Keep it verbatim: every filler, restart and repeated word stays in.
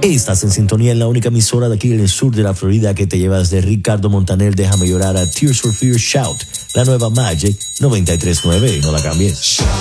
Estás en sintonía en la única emisora de aquí en el sur de la Florida que te llevas de Ricardo Montaner, Déjame Llorar, a Tears for Fears Shout, la nueva Magic noventa y tres punto nueve. No la cambies.